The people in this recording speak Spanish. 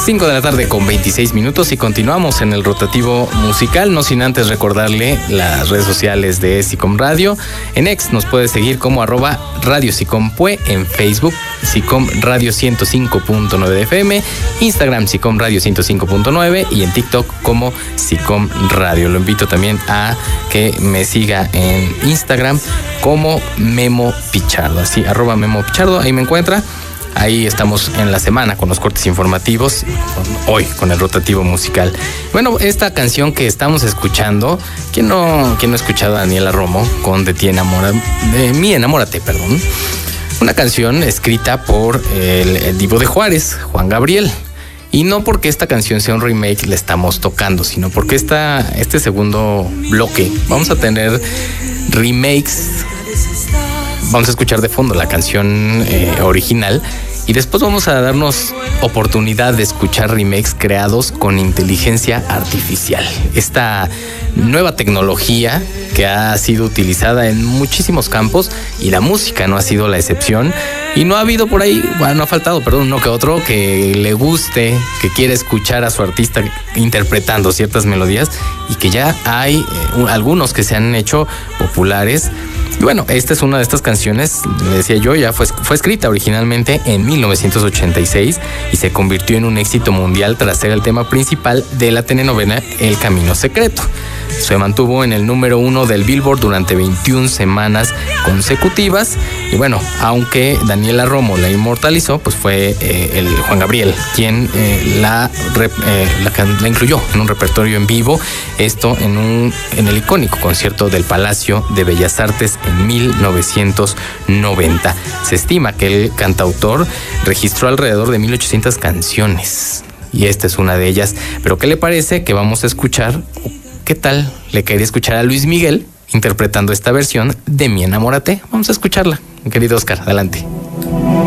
5 de la tarde con 26 minutos y continuamos en el rotativo musical, no sin antes recordarle las redes sociales de SICOM Radio. En X nos puede seguir como @Radio SICOM-Pue, en Facebook SICOM Radio 105.9 de FM, Instagram SICOM Radio 105.9 y en TikTok como SICOM Radio. Lo invito también a que me siga en Instagram como Memo Pichardo, así @Memo Pichardo, ahí me encuentra. Ahí estamos en la semana con los cortes informativos, hoy con el rotativo musical. Bueno, esta canción que estamos escuchando, ¿quién no ha escuchado a Daniela Romo con De mí enamórate, perdón? Una canción escrita por el divo de Juárez, Juan Gabriel. Y no porque esta canción sea un remake le estamos tocando, sino porque este segundo bloque vamos a tener remakes. Vamos a escuchar de fondo la canción original y después vamos a darnos oportunidad de escuchar remakes creados con inteligencia artificial. Esta nueva tecnología que ha sido utilizada en muchísimos campos y la música no ha sido la excepción. Y no ha habido por ahí, bueno, no ha faltado, perdón, uno que otro que le guste, que quiera escuchar a su artista interpretando ciertas melodías y que ya hay algunos que se han hecho populares. Y bueno, esta es una de estas canciones, le decía yo, ya fue escrita originalmente en 1986 y se convirtió en un éxito mundial tras ser el tema principal de la telenovela El Camino Secreto. Se mantuvo en el número 1 del Billboard durante 21 semanas consecutivas. Y bueno, aunque Daniela Romo la inmortalizó, pues fue el Juan Gabriel quien la incluyó en un repertorio en vivo. Esto en el icónico concierto del Palacio de Bellas Artes en 1990. Se estima que el cantautor registró alrededor de 1800 canciones. Y esta es una de ellas. Pero ¿qué le parece que vamos a escuchar? ¿Qué tal le quería escuchar a Luis Miguel interpretando esta versión de Mi Enamórate? Vamos a escucharla, mi querido Oscar, adelante.